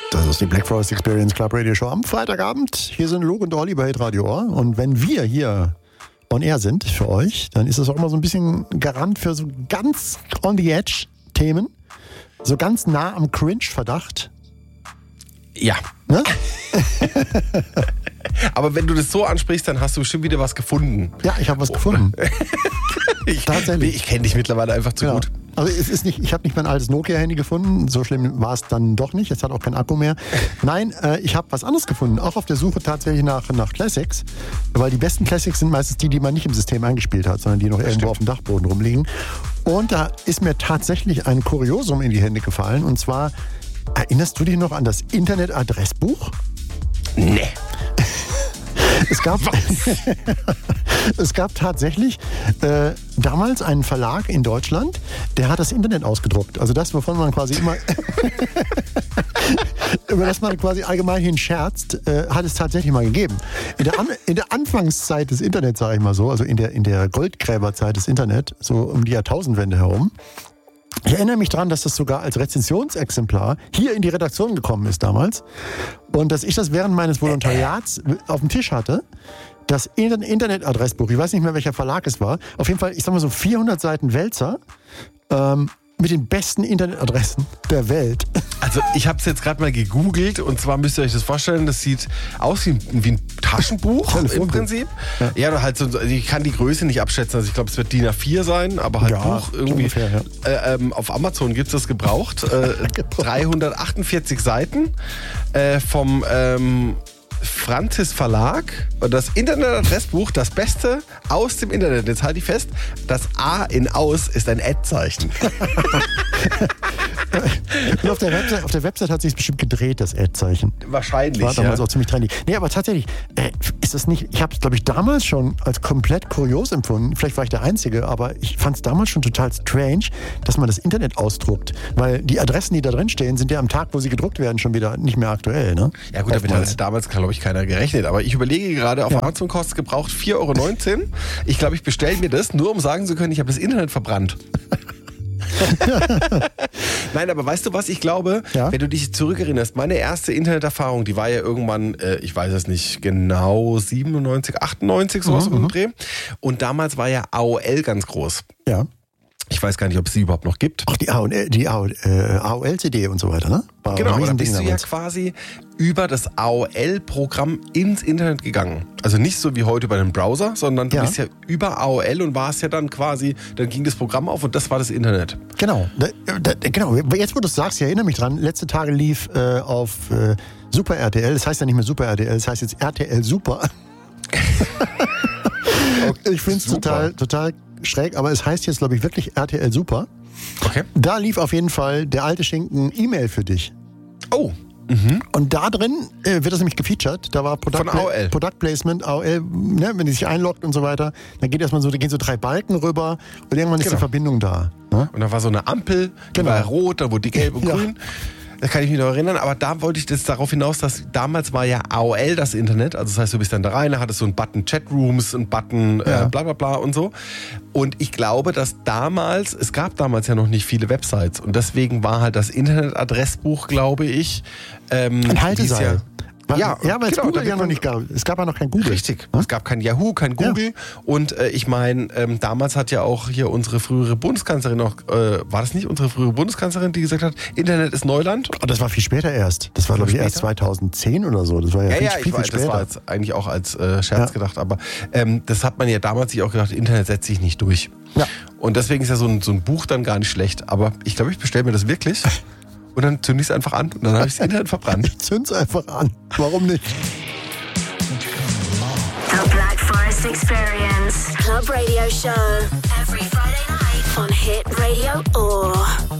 Das ist die Black Forest Experience Club Radio Show am Freitagabend. Hier sind Luke und Olli bei Hitradio Ohr. Und wenn wir hier on air sind für euch, dann ist das auch immer so ein bisschen Garant für so ganz on the edge Themen. So ganz nah am Cringe-Verdacht. Ja. Ne? Aber wenn du das so ansprichst, dann hast du bestimmt wieder was gefunden. Ja, ich habe was gefunden. Tatsächlich. Ich kenne dich mittlerweile einfach zu gut. Also es ist nicht, ich habe nicht mein altes Nokia-Handy gefunden, so schlimm war es dann doch nicht, es hat auch keinen Akku mehr. Nein, ich habe was anderes gefunden, auch auf der Suche tatsächlich nach Classics, weil die besten Classics sind meistens die man nicht im System eingespielt hat, sondern die noch irgendwo auf dem Dachboden rumliegen. Und da ist mir tatsächlich ein Kuriosum in die Hände gefallen, und zwar, erinnerst du dich noch an das Internetadressbuch? Nee. Es gab tatsächlich damals einen Verlag in Deutschland, der hat das Internet ausgedruckt. Also das, wovon man quasi immer über das man quasi allgemein hin scherzt, hat es tatsächlich mal gegeben. In der Anfangszeit des Internets, sage ich mal so, also in der Goldgräberzeit des Internets, so um die Jahrtausendwende herum. Ich erinnere mich daran, dass das sogar als Rezensionsexemplar hier in die Redaktion gekommen ist damals. Und dass ich das während meines Volontariats auf dem Tisch hatte. Das Internetadressbuch, ich weiß nicht mehr, welcher Verlag es war. Auf jeden Fall, ich sag mal so 400 Seiten Wälzer mit den besten Internetadressen der Welt. Also ich habe es jetzt gerade mal gegoogelt, und zwar müsst ihr euch das vorstellen, das sieht aus wie ein Taschenbuch im Prinzip. Ja, oder halt so, ich kann die Größe nicht abschätzen, also ich glaube, es wird DIN A4 sein, aber halt Buch irgendwie. Ungefähr, ja. Auf Amazon gibt es das gebraucht. 348 Seiten vom Frantis Verlag, und das Internetadressbuch, das Beste aus dem Internet. Jetzt halte ich fest, das A in aus ist ein Ad-Zeichen. Und auf der Website hat sich bestimmt gedreht, das Ad-Zeichen. Wahrscheinlich, war damals auch ziemlich trendy. Nee, aber tatsächlich, ist das nicht, ich habe es, glaube ich, damals schon als komplett kurios empfunden. Vielleicht war ich der Einzige, aber ich fand es damals schon total strange, dass man das Internet ausdruckt. Weil die Adressen, die da drin stehen, sind ja am Tag, wo sie gedruckt werden, schon wieder nicht mehr aktuell. Ne? Ja gut, damit hat damals, glaube ich, keiner gerechnet. Aber ich überlege gerade, auf Amazon kostet es gebraucht 4,19 €. Ich glaube, ich bestelle mir das, nur um sagen zu können, ich habe das Internet verbrannt. Nein, aber weißt du was, ich glaube, wenn du dich zurückerinnerst, meine erste Interneterfahrung, die war ja irgendwann, ich weiß es nicht genau, 97, 98, sowas um den Dreh. Und damals war ja AOL ganz groß. Ja. Ich weiß gar nicht, ob es sie überhaupt noch gibt. Ach, die AOL-CD und so weiter, ne? Genau, aber da bist du ja quasi über das AOL-Programm ins Internet gegangen. Also nicht so wie heute über den Browser, sondern du bist ja über AOL und warst ja dann quasi, dann ging das Programm auf und das war das Internet. Genau, genau. Jetzt, wo du es sagst, ich erinnere mich dran, letzte Tage lief auf Super RTL, das heißt ja nicht mehr Super RTL, das heißt jetzt RTL Super. Okay, ich finde es total schräg, aber es heißt jetzt, glaube ich, wirklich RTL Super. Okay. Da lief auf jeden Fall der alte Schinken E-Mail für dich. Oh. Und da drin wird das nämlich gefeatured. Da war Product Placement, AOL, ne, wenn die sich einloggt und so weiter, dann gehen so 3 Balken rüber und irgendwann ist die Verbindung da. Ne? Und da war so eine Ampel, die war rot, dann wurde die gelb und grün. Das kann ich mich noch erinnern, aber da wollte ich jetzt darauf hinaus, dass damals war ja AOL das Internet, also das heißt, du bist dann da rein, da hattest so einen Button Chatrooms, einen Button bla bla bla und so. Und ich glaube, dass es gab damals ja noch nicht viele Websites und deswegen war halt das Internetadressbuch, glaube ich, ein Halteseil. Weil es genau, Google ja noch nicht gab. Es gab ja noch kein Google. Richtig. Es gab kein Yahoo, kein Google. Ja. Und ich meine, damals hat ja auch hier unsere frühere Bundeskanzlerin noch, war das nicht unsere frühere Bundeskanzlerin, die gesagt hat, Internet ist Neuland? Oh, das war viel später erst. Das war, glaube ich, erst 2010 oder so. Das war viel später. Das war jetzt eigentlich auch als Scherz gedacht. Aber das hat man ja damals sich auch gedacht, Internet setzt sich nicht durch. Ja. Und deswegen ist ja so ein Buch dann gar nicht schlecht. Aber ich glaube, ich bestelle mir das wirklich. Und dann zünde ich es einfach an und dann habe ich das Internet verbrannt. Ich zünde es einfach an. Warum nicht? The Black Forest Experience Club Radio Show every Friday night on Hit Radio Ohr.